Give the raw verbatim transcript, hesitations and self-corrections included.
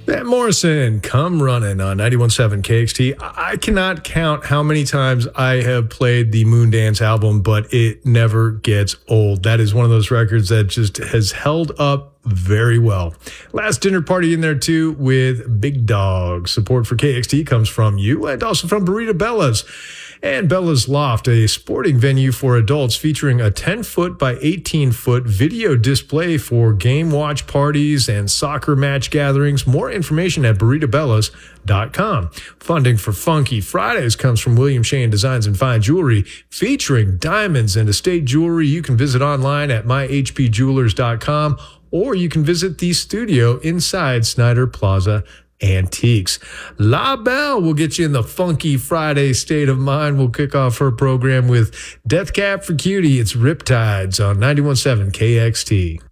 Van Morrison, Come Running on ninety-one point seven K X T. I cannot count how many times I have played the Moondance album, but it never gets old. That is one of those records that just has held up very well. Last dinner party in there too with Big Dog. Support for K X T comes from you and also from Burrito Bella's. And Bella's Loft, a sporting venue for adults featuring a ten-foot by eighteen-foot video display for game watch parties and soccer match gatherings. More information at burrito bellas dot com. Funding for Funky Fridays comes from William Shane Designs and Fine Jewelry, featuring diamonds and estate jewelry. You can visit online at my h p jewelers dot com, or you can visit the studio inside Snyder Plaza Antiques. La Belle will get you in the Funky Friday state of mind. We'll kick off her program with Death Cab for Cutie. It's Riptides on ninety-one point seven K X T.